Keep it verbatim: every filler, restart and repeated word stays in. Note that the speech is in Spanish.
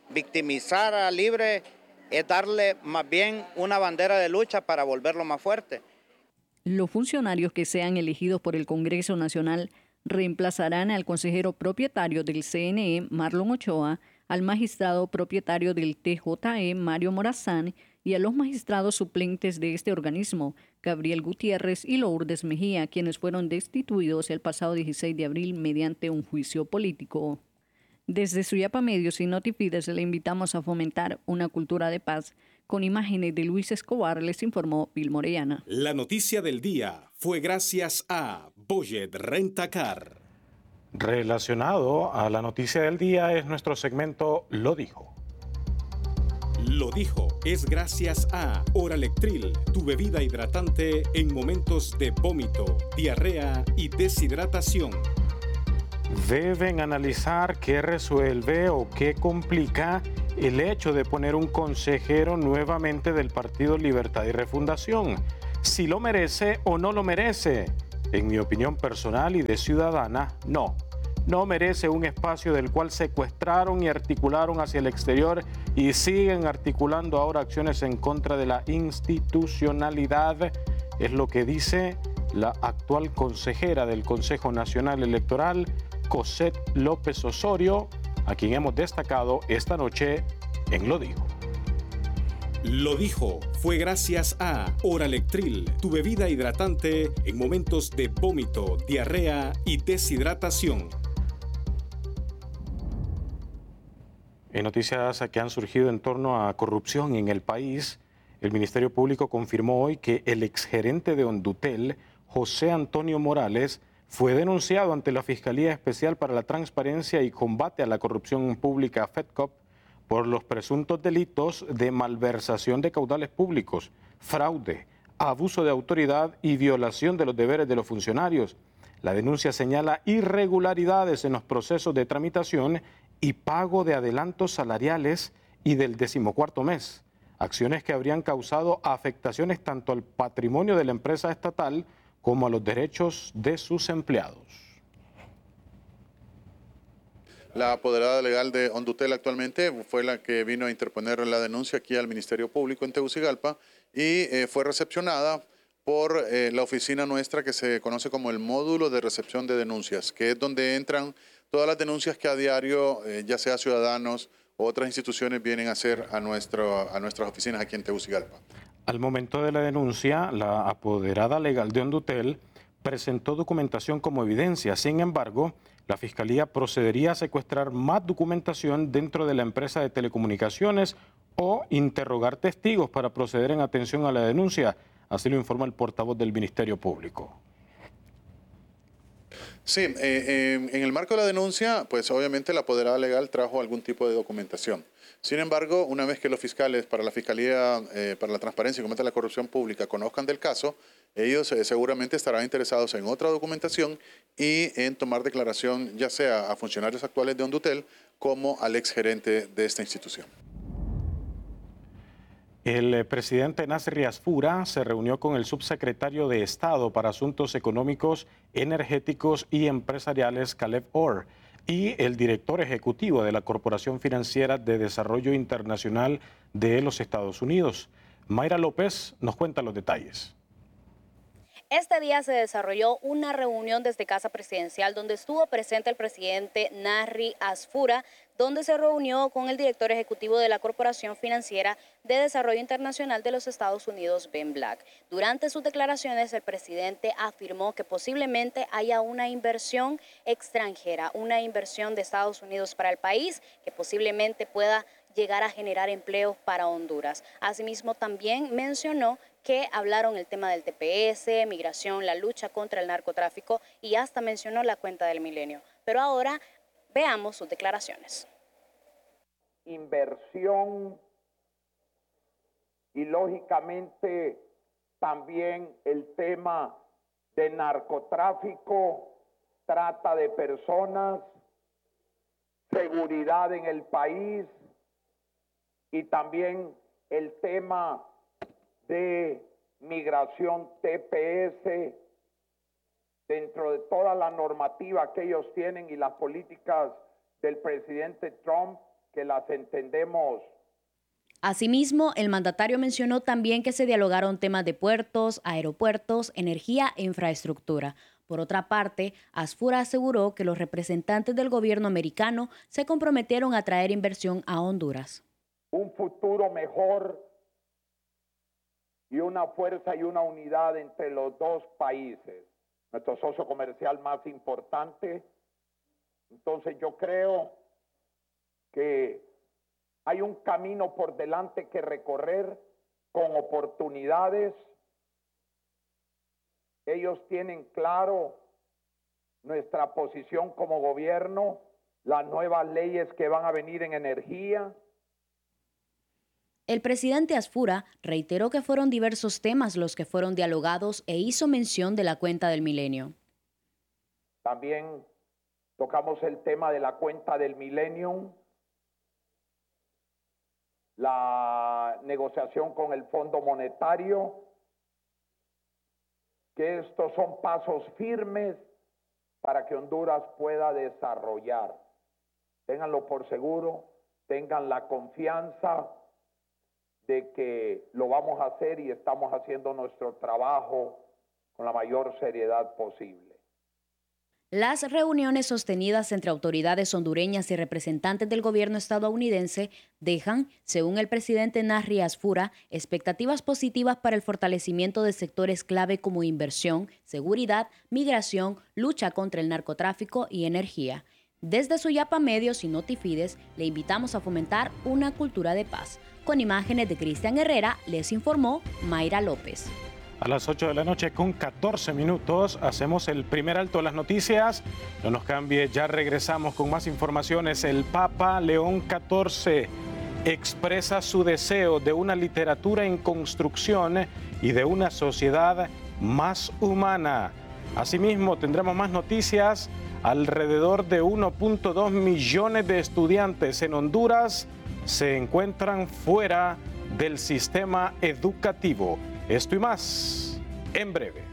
victimizar a Libre es darle más bien una bandera de lucha para volverlo más fuerte. Los funcionarios que sean elegidos por el Congreso Nacional reemplazarán al consejero propietario del C N E, Marlon Ochoa, al magistrado propietario del T J E, Mario Morazán, y a los magistrados suplentes de este organismo, Gabriel Gutiérrez y Lourdes Mejía, quienes fueron destituidos el pasado dieciséis de abril mediante un juicio político. Desde Suyapa Medios y Notifides le invitamos a fomentar una cultura de paz. Con imágenes de Luis Escobar les informó Bill Morellana. La noticia del día fue gracias a Boyet Rentacar. Relacionado a la noticia del día es nuestro segmento Lo Dijo. Lo Dijo es gracias a Oralectril, tu bebida hidratante en momentos de vómito, diarrea y deshidratación. Deben analizar qué resuelve o qué complica el hecho de poner un consejero nuevamente del Partido Libertad y Refundación, si lo merece o no lo merece. En mi opinión personal y de ciudadana, no. No merece un espacio del cual secuestraron y articularon hacia el exterior y siguen articulando ahora acciones en contra de la institucionalidad. Es lo que dice la actual consejera del Consejo Nacional Electoral, Cosette López Osorio, a quien hemos destacado esta noche en Lo Dijo. Lo Dijo fue gracias a Oralectril, tu bebida hidratante en momentos de vómito, diarrea y deshidratación. En noticias que han surgido en torno a corrupción en el país, el Ministerio Público confirmó hoy que el exgerente de Hondutel, José Antonio Morales, fue denunciado ante la Fiscalía Especial para la Transparencia y Combate a la Corrupción Pública, FEDCOP, por los presuntos delitos de malversación de caudales públicos, fraude, abuso de autoridad y violación de los deberes de los funcionarios. La denuncia señala irregularidades en los procesos de tramitación y pago de adelantos salariales y del decimocuarto mes, acciones que habrían causado afectaciones tanto al patrimonio de la empresa estatal como a los derechos de sus empleados. La apoderada legal de Hondutel actualmente fue la que vino a interponer la denuncia aquí al Ministerio Público en Tegucigalpa y eh, fue recepcionada por eh, la oficina nuestra que se conoce como el módulo de recepción de denuncias, que es donde entran todas las denuncias que a diario, eh, ya sea ciudadanos u otras instituciones, vienen a hacer a, nuestro, a nuestras oficinas aquí en Tegucigalpa. Al momento de la denuncia, la apoderada legal de Hondutel presentó documentación como evidencia. Sin embargo, la Fiscalía procedería a secuestrar más documentación dentro de la empresa de telecomunicaciones o interrogar testigos para proceder en atención a la denuncia. Así lo informa el portavoz del Ministerio Público. Sí, eh, eh, en el marco de la denuncia, pues obviamente la apoderada legal trajo algún tipo de documentación. Sin embargo, una vez que los fiscales para la Fiscalía eh, para la Transparencia y Combate a la Corrupción Pública conozcan del caso, ellos eh, seguramente estarán interesados en otra documentación y en tomar declaración ya sea a funcionarios actuales de Hondutel como al exgerente de esta institución. El presidente Nasri Asfura se reunió con el subsecretario de Estado para Asuntos Económicos, Energéticos y Empresariales, Caleb Orr, y el director ejecutivo de la Corporación Financiera de Desarrollo Internacional de los Estados Unidos. Mayra López nos cuenta los detalles. Este día se desarrolló una reunión desde Casa Presidencial donde estuvo presente el presidente Nasri Asfura, donde se reunió con el director ejecutivo de la Corporación Financiera de Desarrollo Internacional de los Estados Unidos, Ben Black. Durante sus declaraciones, el presidente afirmó que posiblemente haya una inversión extranjera, una inversión de Estados Unidos para el país, que posiblemente pueda llegar a generar empleos para Honduras. Asimismo, también mencionó que hablaron el tema del T P S, migración, la lucha contra el narcotráfico y hasta mencionó la cuenta del milenio. Pero ahora veamos sus declaraciones. Inversión y lógicamente también el tema de narcotráfico, trata de personas, seguridad en el país y también el tema de migración T P S dentro de toda la normativa que ellos tienen y las políticas del presidente Trump, que las entendemos. Asimismo, el mandatario mencionó también que se dialogaron temas de puertos, aeropuertos, energía e infraestructura. Por otra parte, Asfura aseguró que los representantes del gobierno americano se comprometieron a traer inversión a Honduras. Un futuro mejor y una fuerza y una unidad entre los dos países, nuestro socio comercial más importante. Entonces yo creo que hay un camino por delante que recorrer con oportunidades. Ellos tienen claro nuestra posición como gobierno, las nuevas leyes que van a venir en energía. El presidente Asfura reiteró que fueron diversos temas los que fueron dialogados e hizo mención de la cuenta del milenio. También tocamos el tema de la cuenta del milenio, la negociación con el Fondo Monetario, que estos son pasos firmes para que Honduras pueda desarrollar. Ténganlo por seguro, tengan la confianza de que lo vamos a hacer y estamos haciendo nuestro trabajo con la mayor seriedad posible. Las reuniones sostenidas entre autoridades hondureñas y representantes del gobierno estadounidense dejan, según el presidente Narri Asfura, expectativas positivas para el fortalecimiento de sectores clave como inversión, seguridad, migración, lucha contra el narcotráfico y energía. Desde Suyapa Medios y Notifides le invitamos a fomentar una cultura de paz. Con imágenes de Cristian Herrera, les informó Mayra López. A las ocho de la noche con catorce minutos hacemos el primer alto a las noticias. No nos cambie, ya regresamos con más informaciones. El Papa León catorce expresa su deseo de una literatura en construcción y de una sociedad más humana. Asimismo, tendremos más noticias. Alrededor de uno punto dos millones de estudiantes en Honduras se encuentran fuera del sistema educativo. Esto y más en breve.